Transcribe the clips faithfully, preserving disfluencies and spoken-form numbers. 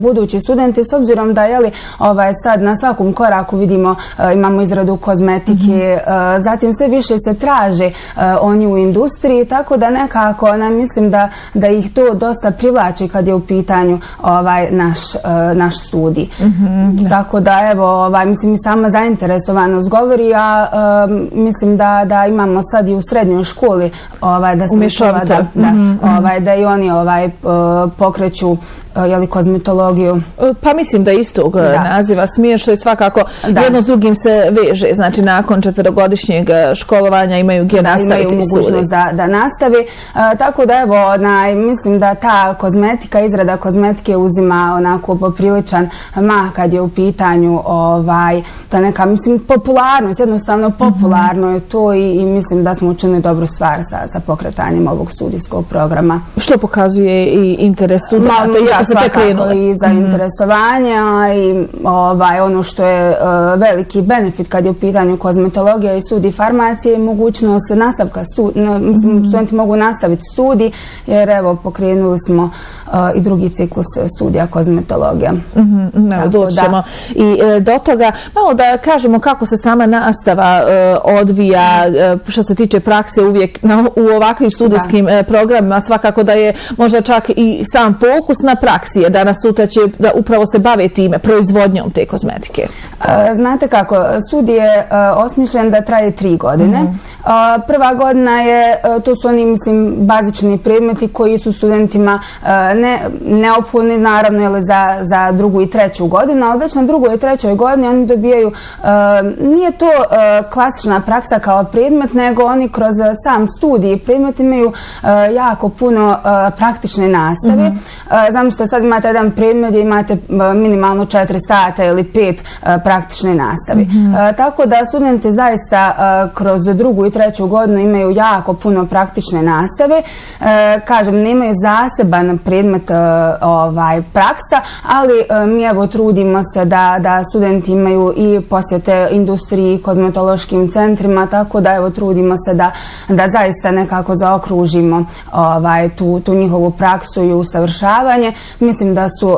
budući studenti, s obzirom da jeli, ovaj, sad na svakom koraku vidimo uh, imamo izradu kozmetike, mm-hmm. uh, zatim sve više se traže uh, oni u industriji, tako da nekako ne, mislim da, da ih to dosta privlači kad je u pitanju ovaj, naš, uh, naš studij. Mm-hmm. Tako da evo, ovaj, mislim i sama zainteresovanost govori, a um, mislim da, da imamo sad i u srednjoj školi ovaj, da, sam da, da, mm-hmm. ovaj, da i oni ovaj, uh, pokreću jeli kozmetologiju. Pa mislim da istog da. naziva smjer, što je svakako da. jedno s drugim se veže. Znači nakon četverogodišnjeg školovanja imaju gdje da, nastaviti studij. Imaju mogućnost da, da nastavi. E, tako da evo, onaj, mislim da ta kozmetika, izrada kozmetike uzima onako popriličan mah kad je u pitanju ovaj, ta neka, mislim, popularnost, jednostavno popularno mm-hmm. je to i, i mislim da smo učinili dobru stvar sa, sa pokretanjem ovog studijskog programa. Što pokazuje i interes studenta? Ma, svakako i zainteresovanje, a i ovaj, ono što je uh, veliki benefit kad je u pitanju kozmetologija i studij farmacije i mogućnost nastavka, stu, na, mislim, mm-hmm. studenti mogu nastaviti studij, jer evo pokrenuli smo uh, i drugi ciklus studija kozmetologije. Mm-hmm. Ne, doćemo i e, do toga, malo da kažemo kako se sama nastava e, odvija, e, što se tiče prakse uvijek na, u ovakvim studijskim e, programima, svakako da je možda čak i sam fokus na praksi, jer danas sutra će da upravo se bave time, proizvodnjom te kozmetike. E, znate kako, studij je e, osmišljen da traje tri godine. Mm-hmm. e, prva godina je, e, to su oni, mislim, bazični predmeti koji su studentima e, ne, neophodni, naravno, jeli, za, za drugu i treću godinu, ali već na drugoj i trećoj godini oni dobijaju, e, nije to e, klasična praksa kao predmet, nego oni kroz sam studij predmet imaju e, jako puno e, praktične nastave. Mm-hmm. e, Znam što sad imate jedan predmet gdje imate minimalno četiri sata ili pet praktične nastave. Mm-hmm. E, tako da studenti zaista e, kroz drugu i treću godinu imaju jako puno praktične nastave. E, kažem, nemaju zaseban predmet e, ovaj, praksa, ali e, mi evo trudimo se da, da studenti imaju i posjete industriji, kozmetološkim centrima, tako da evo trudimo se da, da zaista nekako zaokružimo ovaj, tu, tu njihovu praksu i usavršavanje. Mislim da su,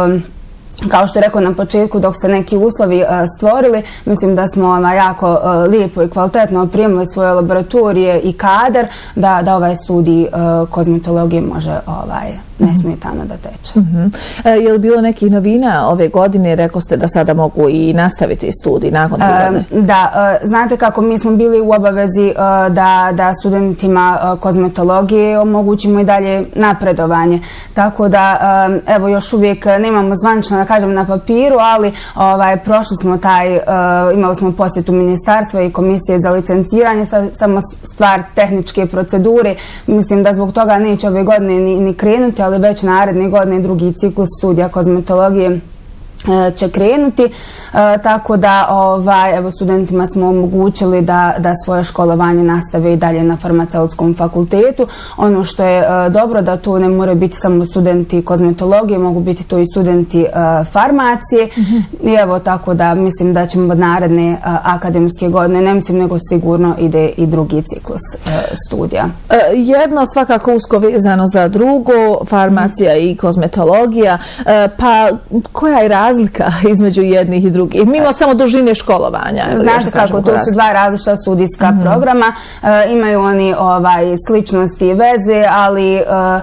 kao što je rekao na početku, dok se neki uslovi stvorili, mislim da smo jako lijepo i kvalitetno opremili svoje laboratorije i kadar da, da ovaj studij kozmetologije može ovaj, nesmetano da teče. Mm-hmm. E, je li bilo nekih novina ove godine? Rekao ste da sada mogu i nastaviti studij nakon tri godine. E, da, e, znate kako, mi smo bili u obavezi e, da, da studentima e, kozmetologije omogućimo i dalje napredovanje. Tako da, e, evo, još uvijek nemamo zvanično, da kažem, na papiru, ali ovaj, prošli smo taj, e, imali smo posjetu ministarstva i komisije za licenciranje, sa, samo stvar tehničke procedure. Mislim da zbog toga neće ove godine ni, ni krenuti, ali već naredne godine drugi ciklus studija kozmetologije će krenuti, e, tako da ovaj, evo, studentima smo omogućili da, da svoje školovanje nastave i dalje na farmaceutskom fakultetu. Ono što je e, dobro da to ne more biti samo studenti kozmetologije, mogu biti to i studenti e, farmacije. Mm-hmm. I evo, tako da mislim da ćemo od naredne e, akademske godine, ne mislim nego sigurno ide i drugi ciklus e, studija. E, jedno svakako usko vezano za drugo, farmacija mm-hmm. i kozmetologija, e, pa koja je razlika razlika između jednih i drugih, mimo samo dužine školovanja? Znate kako, to su dva različita studijska mm-hmm. programa, e, imaju oni ovaj, sličnosti i veze, ali e,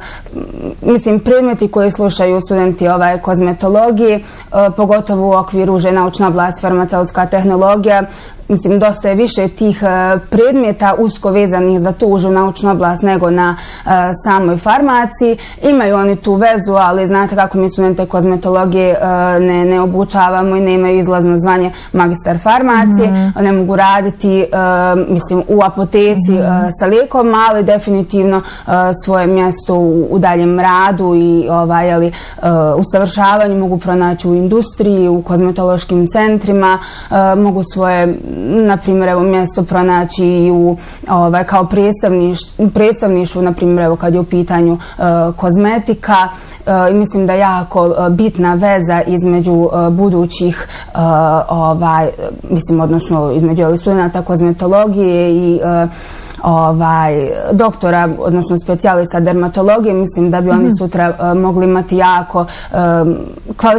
mislim, predmeti koji slušaju studenti ovaj, kozmetologije, e, pogotovo u okviru uže naučna oblast farmaceutska tehnologija, mislim, dosta je više tih uh, predmeta usko vezanih za tu užu naučnu oblast nego na uh, samoj farmaciji. Imaju oni tu vezu, ali znate kako mi studente kozmetologije uh, ne, ne obučavamo i nemaju izlazno zvanje magistar farmacije. Mm-hmm. Ne mogu raditi uh, mislim, u apoteci mm-hmm. uh, sa lijekom, ali definitivno uh, svoje mjesto u, u daljem radu i ovaj, ali, uh, usavršavanju mogu pronaći u industriji, u kozmetološkim centrima, uh, mogu svoje na primjer, evo, mjesto pronaći i u, ovaj, kao predstavništvu, predstavništvu, na primjer, evo, kad je u pitanju uh, kozmetika. Uh, i mislim da je jako uh, bitna veza između uh, budućih, uh, ovaj, mislim, odnosno između studenta kozmetologije i uh, ovaj, doktora, odnosno specijalista dermatologije. Mislim da bi mm-hmm. oni sutra uh, mogli imati jako uh, kvalitetno